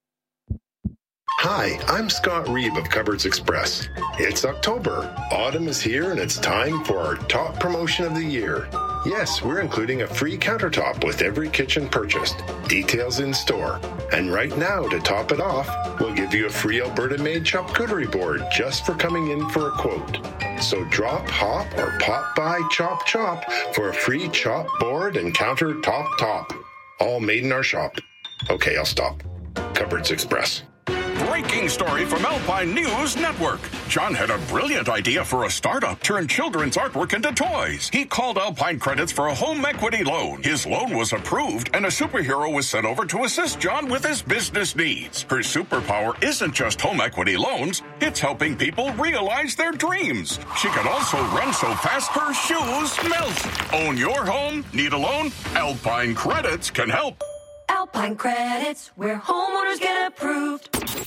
Hi, I'm Scott Reeve of Cupboards Express. It's October. Autumn is here and it's time for our top promotion of the year. Yes, we're including a free countertop with every kitchen purchased. Details in store. And right now, to top it off, we'll give you a free Alberta-made charcuterie board just for coming in for a quote. So drop, hop, or pop by Chop Chop for a free chop board and countertop top. All made in our shop. Okay, I'll stop. Cupboards Express. Breaking story from Alpine News Network. John had a brilliant idea for a startup, turn children's artwork into toys. He called Alpine Credits for a home equity loan. His loan was approved, and a superhero was sent over to assist John with his business needs. Her superpower isn't just home equity loans, it's helping people realize their dreams. She can also run so fast her shoes melt. Own your home? Need a loan? Alpine Credits can help. Alpine Credits, where homeowners get approved.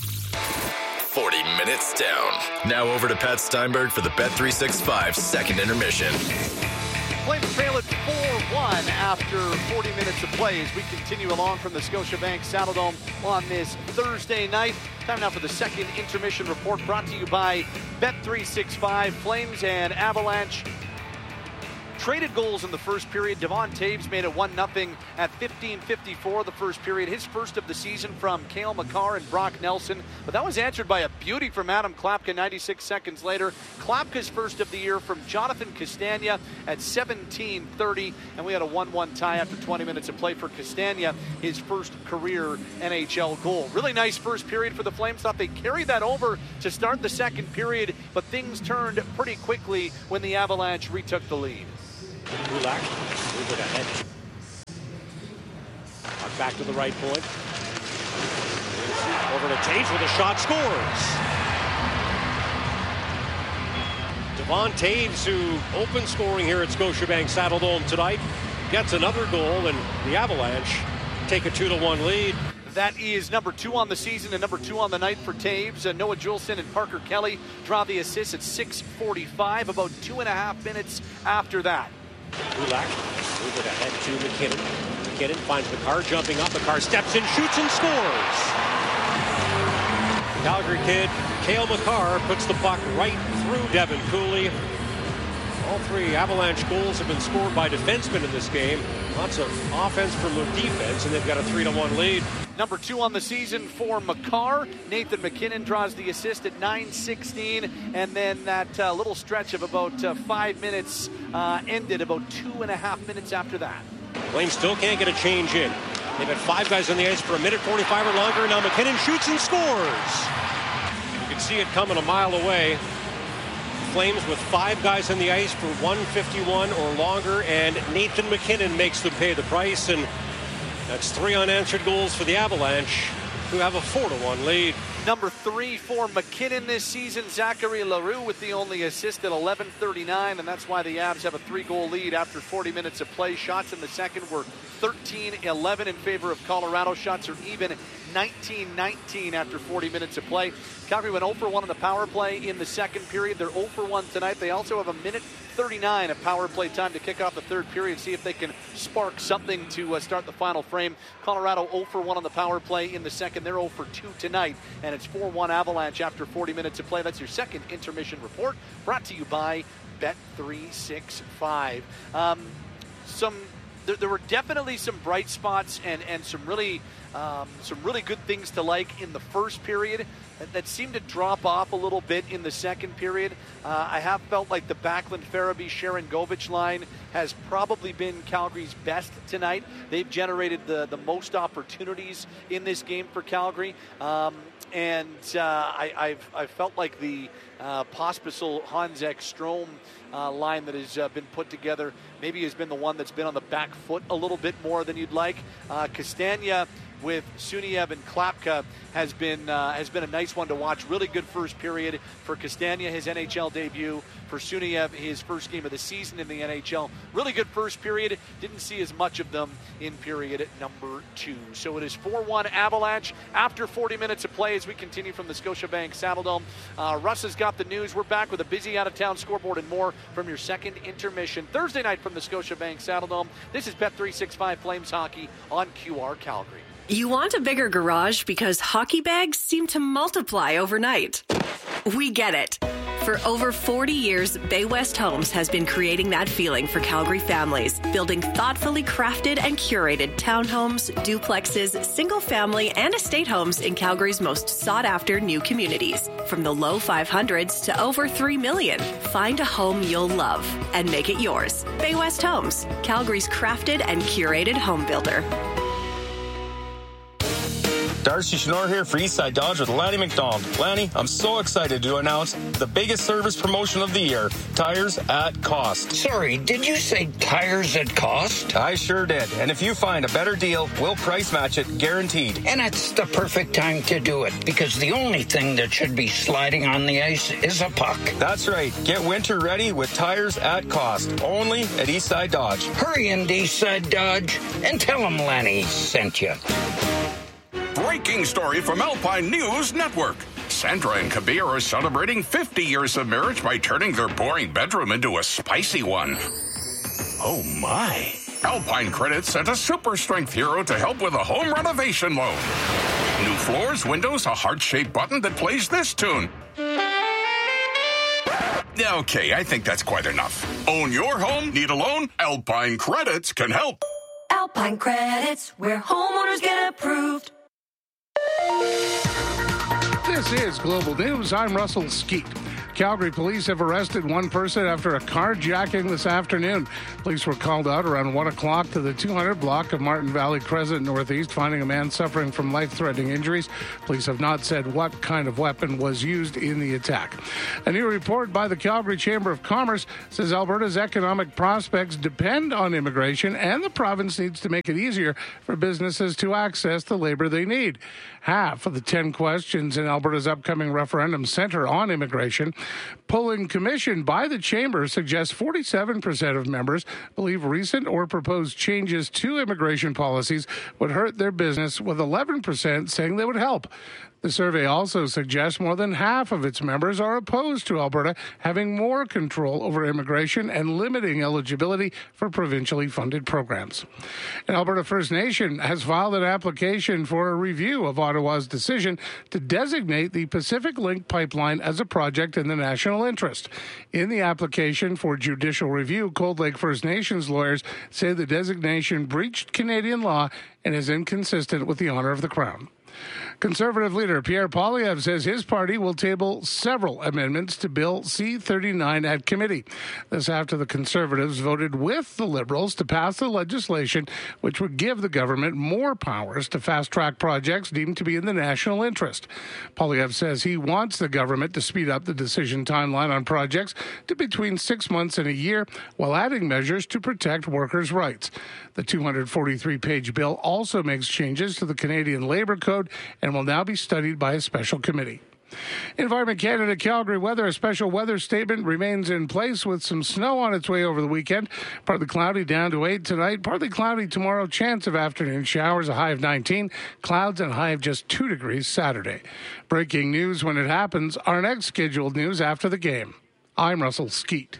40 minutes down. Now over to Pat Steinberg for the Bet365 second intermission. Flames trail at 4-1 after 40 minutes of play as we continue along from the Scotiabank Saddledome on this Thursday night. Time now for the second intermission report brought to you by Bet365. Flames and Avalanche traded goals in the first period. Devon Toews made it 1-0 at 15:54 the first period. His first of the season from Cale Makar and Brock Nelson. But that was answered by a beauty from Adam Klapka 96 seconds later. Klapka's first of the year from Jonathan Castagna at 17:30. And we had a 1-1 tie after 20 minutes of play for Castagna, his first career NHL goal. Really nice first period for the Flames. Thought they carried that over to start the second period, but things turned pretty quickly when the Avalanche retook the lead. Kulak move it ahead. Back to the right point. Over to Toews with a shot, scores. Devon Toews, who opened scoring here at Scotiabank Saddledome tonight, gets another goal, and the Avalanche take a 2-1 lead. That is number 2 on the season and number 2 on the night for Toews. Noah Juulsen and Parker Kelly draw the assist at 6:45, about 2.5 minutes after that. Kulak move it ahead to McKinnon. McKinnon finds Makar jumping up. Makar steps in, shoots, and scores. Calgary kid Cale Makar puts the puck right through Devin Cooley. All 3 Avalanche goals have been scored by defensemen in this game. Lots of offense from the defense, and they've got a 3-1 lead. Number 2 on the season for Makar. Nathan McKinnon draws the assist at 9:16, and then that little stretch of about 5 minutes ended about 2.5 minutes after that. Flames still can't get a change in. They've had 5 guys on the ice for a minute 45 or longer. Now McKinnon shoots and scores. You can see it coming a mile away. Flames with 5 guys on the ice for 1:51 or longer, and Nathan McKinnon makes them pay the price, and that's 3 unanswered goals for the Avalanche, who have a 4-1 lead. Number 3 for McKinnon this season, Zachary Leroux with the only assist at 11:39, and that's why the Avs have a 3-goal lead after 40 minutes of play. Shots in the second were 13-11 in favor of Colorado. Shots are even 19-19 after 40 minutes of play. Calgary went 0 for 1 on the power play in the second period. They're 0 for 1 tonight. They also have a minute 39 of power play time to kick off the third period, see if they can spark something to start the final frame. Colorado 0 for 1 on the power play in the second. They're 0 for 2 tonight, and it's 4-1 Avalanche after 40 minutes of play. That's your second intermission report, brought to you by Bet365. There were definitely some bright spots and some really good things to like in the first period that seemed to drop off a little bit in the second period. I have felt like the Backlund, Farabee, Sharon Govich line has probably been Calgary's best tonight. They've generated the most opportunities in this game for Calgary. I've felt like the Pospisil, Hanzek, Strome line that has been put together maybe has been the one that's been on the back foot a little bit more than you'd like. Castagna with Suniev and Klapka has been a nice one to watch. Really good first period for Castagna, his NHL debut. For Suniev, his first game of the season in the NHL. Really good first period. Didn't see as much of them in period number 2. So it is 4-1 Avalanche after 40 minutes of play as we continue from the Scotiabank Saddledome. Russ has got the news. We're back with a busy out-of-town scoreboard and more from your second intermission Thursday night from the Scotiabank Saddledome. This is Bet365 Flames Hockey on QR Calgary. You want a bigger garage because hockey bags seem to multiply overnight. We get it. For over 40 years, Bay West Homes has been creating that feeling for Calgary families, building thoughtfully crafted and curated townhomes, duplexes, single-family, and estate homes in Calgary's most sought-after new communities. From the low 500s to over $3 million, find a home you'll love and make it yours. Bay West Homes, Calgary's crafted and curated home builder. Darcy Schnorr here for Eastside Dodge with Lanny McDonald. Lanny, I'm so excited to announce the biggest service promotion of the year, Tires at Cost. Sorry, did you say tires at cost? I sure did. And if you find a better deal, we'll price match it, guaranteed. And it's the perfect time to do it, because the only thing that should be sliding on the ice is a puck. That's right. Get winter ready with Tires at Cost, only at Eastside Dodge. Hurry into Eastside Dodge and tell them Lanny sent you. Breaking story from Alpine News Network. Sandra and Kabir are celebrating 50 years of marriage by turning their boring bedroom into a spicy one. Oh my. Alpine Credit sent a super strength hero to help with a home renovation loan. New floors, windows, a heart-shaped button that plays this tune. Okay, I think that's quite enough. Own your home? Need a loan? Alpine Credits can help. Alpine Credits, where homeowners get approved. This is Global News. I'm Russell Skeet. Calgary police have arrested one person after a carjacking this afternoon. Police were called out around 1 o'clock to the 200 block of Martin Valley Crescent Northeast, finding a man suffering from life-threatening injuries. Police have not said what kind of weapon was used in the attack. A new report by the Calgary Chamber of Commerce says Alberta's economic prospects depend on immigration, and the province needs to make it easier for businesses to access the labor they need. Half of the 10 questions in Alberta's upcoming referendum center on immigration. Polling commissioned by the Chamber suggests 47% of members believe recent or proposed changes to immigration policies would hurt their business, with 11% saying they would help. The survey also suggests more than half of its members are opposed to Alberta having more control over immigration and limiting eligibility for provincially funded programs. An Alberta First Nation has filed an application for a review of Ottawa's decision to designate the Pacific Link pipeline as a project in the national interest. In the application for judicial review, Cold Lake First Nations lawyers say the designation breached Canadian law and is inconsistent with the honor of the Crown. Conservative leader Pierre Poilievre says his party will table several amendments to Bill C-39 at committee. This after the Conservatives voted with the Liberals to pass the legislation which would give the government more powers to fast-track projects deemed to be in the national interest. Poilievre says he wants the government to speed up the decision timeline on projects to between 6 months and a year, while adding measures to protect workers' rights. The 243-page bill also makes changes to the Canadian Labour Code and will now be studied by a special committee. Environment Canada Calgary weather. A special weather statement remains in place with some snow on its way over the weekend. Partly cloudy down to 8 tonight. Partly cloudy tomorrow. Chance of afternoon showers, a high of 19. Clouds and a high of just 2 degrees Saturday. Breaking news when it happens. Our next scheduled news after the game. I'm Russell Skeet.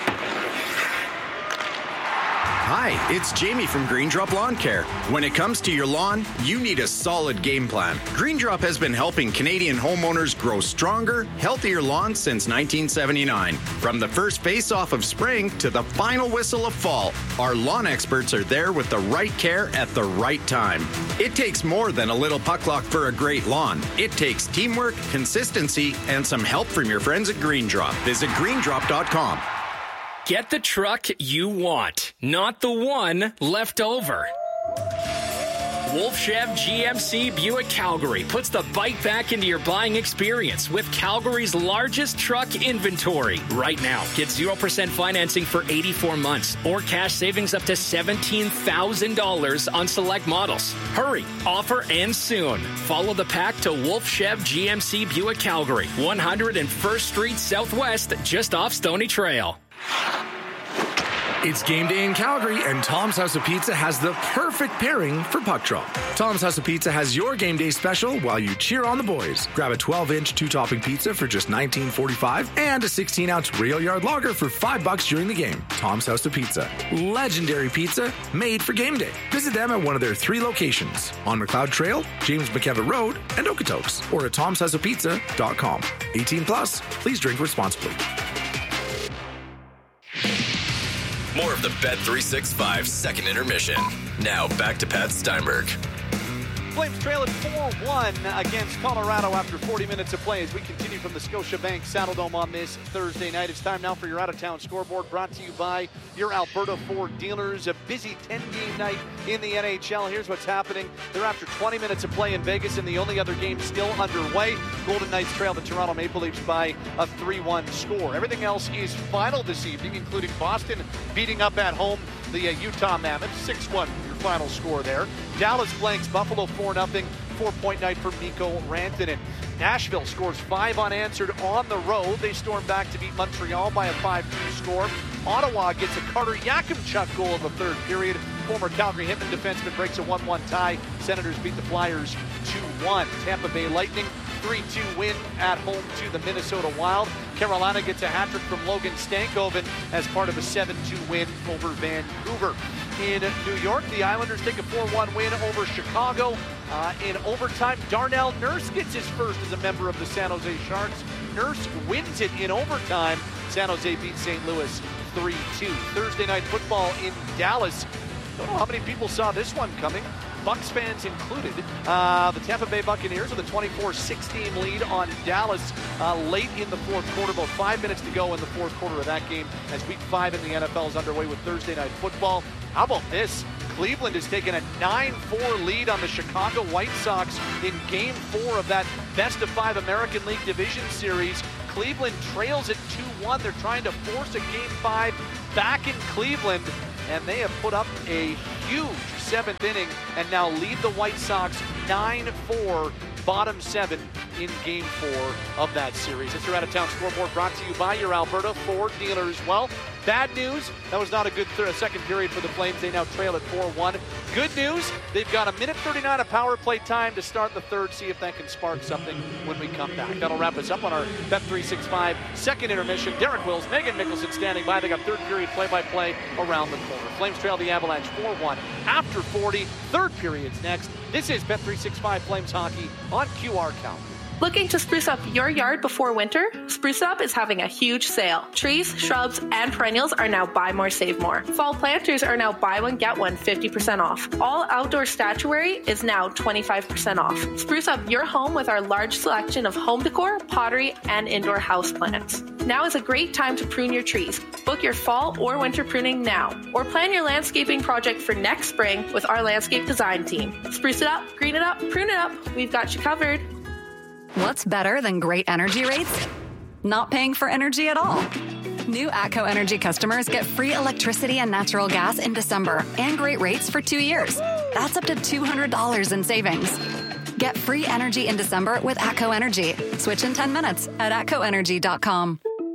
Hi, it's Jamie from Green Drop Lawn Care. When it comes to your lawn, you need a solid game plan. Green Drop has been helping Canadian homeowners grow stronger, healthier lawns since 1979. From the first face-off of spring to the final whistle of fall, our lawn experts are there with the right care at the right time. It takes more than a little puck luck for a great lawn. It takes teamwork, consistency, and some help from your friends at Green Drop. Visit greendrop.com. Get the truck you want, not the one left over. Wolf Chev GMC Buick Calgary puts the bike back into your buying experience with Calgary's largest truck inventory. Right now, get 0% financing for 84 months or cash savings up to $17,000 on select models. Hurry, offer ends soon. Follow the pack to Wolf Chev GMC Buick Calgary, 101st Street Southwest, just off Stony Trail. It's game day in Calgary, and Tom's House of Pizza has the perfect pairing for puck drop. Tom's House of Pizza has your game day special while you cheer on the boys. Grab a 12-inch 2-topping pizza for just $19.45 and a 16-ounce rail yard lager for $5 during the game. Tom's House of Pizza. Legendary pizza made for game day. Visit them at one of their 3 locations on McLeod Trail, James McKevitt Road, and Okotoks, or at tomshouseofpizza.com. 18 plus. Please drink responsibly. More of the Bet365 second intermission. Now back to Pat Steinberg. Flames trail at 4-1 against Colorado after 40 minutes of play as we continue from the Scotiabank Saddledome on this Thursday night. It's time now for your out-of-town scoreboard, brought to you by your Alberta Ford dealers. A busy 10-game night in the NHL. Here's what's happening. They're after 20 minutes of play in Vegas, and the only other game still underway. Golden Knights trail the Toronto Maple Leafs by a 3-1 score. Everything else is final this evening, including Boston beating up at home the Utah Mammoths, 6-1 your final score there. Dallas blanks Buffalo 4-0, 4-point night for Mikko Rantanen. Nashville scores 5 unanswered on the road. They storm back to beat Montreal by a 5-2 score. Ottawa gets a Carter Yakimchuk goal in the third period. Former Calgary Hitman defenseman breaks a 1-1 tie. Senators beat the Flyers 2-1. Tampa Bay Lightning 3-2 win at home to the Minnesota Wild. Carolina gets a hat-trick from Logan Stankoven as part of a 7-2 win over Vancouver. In New York, the Islanders take a 4-1 win over Chicago. In overtime, Darnell Nurse gets his first as a member of the San Jose Sharks. Nurse wins it in overtime San Jose beat St. Louis 3-2. Thursday night football in Dallas. Don't know how many people saw this one coming. Bucs fans included. The Tampa Bay Buccaneers with a 24-16 lead on Dallas late in the fourth quarter. About 5 minutes to go in the fourth quarter of that game as Week 5 in the NFL is underway with Thursday night football. How about this? Cleveland has taken a 9-4 lead on the Chicago White Sox in Game 4 of that best-of-5 American League Division Series. Cleveland trails at 2-1. They're trying to force a Game 5 back in Cleveland, and they have put up a huge 7th inning and now lead the White Sox 9-4, bottom 7 in Game 4 of that series. It's your out-of-town scoreboard brought to you by your Alberta Ford dealer as well. Bad news, that was not a good second period for the Flames. They now trail at 4-1. Good news, they've got 1:39 of power play time to start the third. See if that can spark something when we come back. That'll wrap us up on our Bet365 second intermission. Derek Wills, Megan Mickelson standing by. They got third period play-by-play around the corner. Flames trail the Avalanche 4-1 after 40. Third period's next. This is Bet365 Flames Hockey on QR Calgary. Looking to spruce up your yard before winter? Spruce Up is having a huge sale. Trees, shrubs, and perennials are now buy more, save more. Fall planters are now buy one, get one 50% off. All outdoor statuary is now 25% off. Spruce up your home with our large selection of home decor, pottery, and indoor house plants. Now is a great time to prune your trees. Book your fall or winter pruning now, or plan your landscaping project for next spring with our landscape design team. Spruce it up, green it up, prune it up. We've got you covered. What's better than great energy rates? Not paying for energy at all. New ATCO Energy customers get free electricity and natural gas in December and great rates for 2 years. That's up to $200 in savings. Get free energy in December with ATCO Energy. Switch in 10 minutes at atcoenergy.com.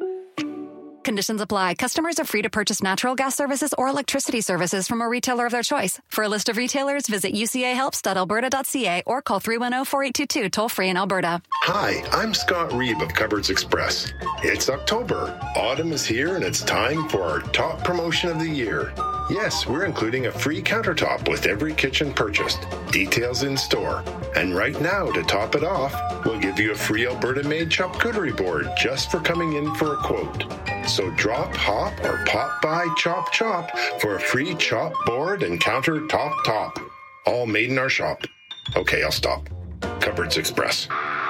Conditions apply. Customers are free to purchase natural gas services or electricity services from a retailer of their choice. For a list of retailers, visit ucahelps.alberta.ca or call 310-4822 toll-free in Alberta. Hi, I'm Scott Reeb of Cupboards Express. It's October. Autumn is here and it's time for our top promotion of the year. Yes, we're including a free countertop with every kitchen purchased. Details in store. And right now, to top it off, we'll give you a free Alberta-made charcuterie board just for coming in for a quote. So drop, hop, or pop by Chop Chop for a free chop board and countertop top. All made in our shop. Okay, I'll stop. Cupboards Express.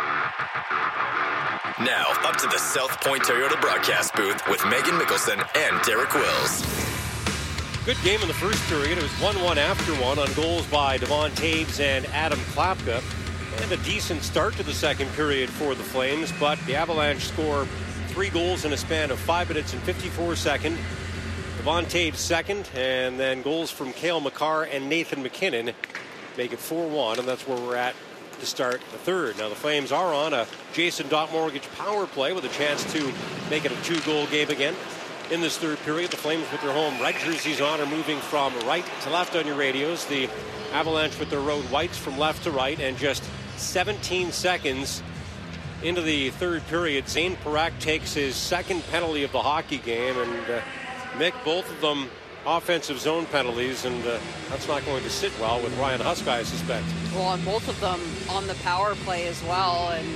Now, up to the South Point Toyota broadcast booth with Megan Mickelson and Derek Wills. Good game in the first period. It was 1-1 after one on goals by Devon Taves and Adam Klapka. And a decent start to the second period for the Flames, but the Avalanche score 3 goals in a span of 5 minutes and 54 seconds. Devon Taves second, and then goals from Cale Makar and Nathan McKinnon make it 4-1, and that's where we're at to start the third. Now the Flames are on a Jason Dot Mortgage power play with a chance to make it a 2-goal game again. In this third period, the Flames with their home red jerseys on are moving from right to left on your radios. The Avalanche with their road whites from left to right, and just 17 seconds into the third period, Zane Parak takes his second penalty of the hockey game, and Mick, both of them offensive zone penalties, and that's not going to sit well with Ryan Huska, I suspect. Well, and both of them on the power play as well, and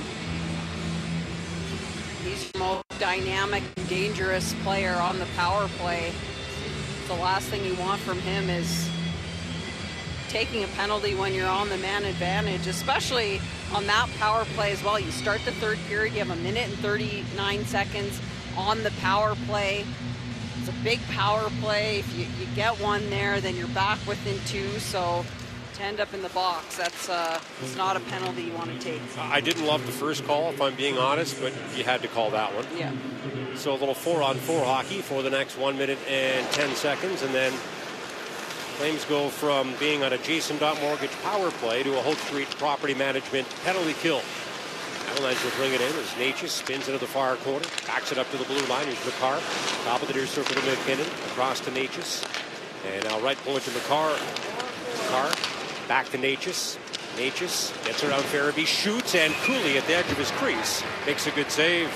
he's the most dynamic, dangerous player on the power play. The last thing you want from him is taking a penalty when you're on the man advantage, especially on that power play as well. You start the third period, you have 1 minute and 39 seconds on the power play. It's a big power play. If you get one there, then you're back within 2. So to end up in the box, that's it's not a penalty you want to take. I didn't love the first call, if I'm being honest, but you had to call that one. Yeah. So a little 4-on-4 hockey for the next 1 minute and 10 seconds, and then Flames go from being on a Jason Dot Mortgage power play to a Hope Street Property Management penalty kill. Avalanche will bring it in as Natchez spins into the far corner, backs it up to the blue line. Here's Makar, top of the near circle to McKinnon, across to Natchez, and now right point to Makar. Makar back to Natchez. Natchez gets around Farabee, shoots, and Cooley at the edge of his crease makes a good save.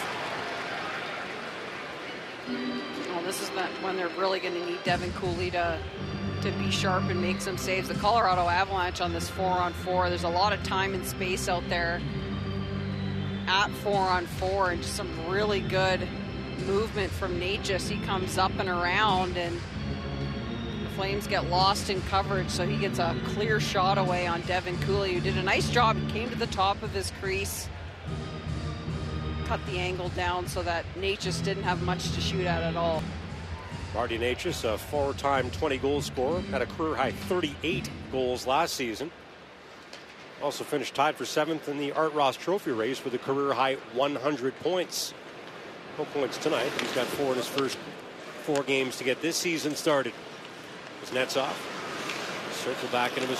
Well, this is when they're really going to need Devin Cooley to be sharp and make some saves. The Colorado Avalanche on this 4-on-4, there's a lot of time and space out there at 4-on-4, and just some really good movement from Natchez. He comes up and around, and the Flames get lost in coverage, so he gets a clear shot away on Devin Cooley, who did a nice job. He came to the top of his crease, cut the angle down so that Natchez didn't have much to shoot at all. Marty Natchez, a four-time 20-goal scorer, had a career-high 38 goals last season. Also finished tied for 7th in the Art Ross Trophy race with a career-high 100 points. No points tonight. He's got 4 in his first 4 games to get this season started. Kuznetsov circle back into his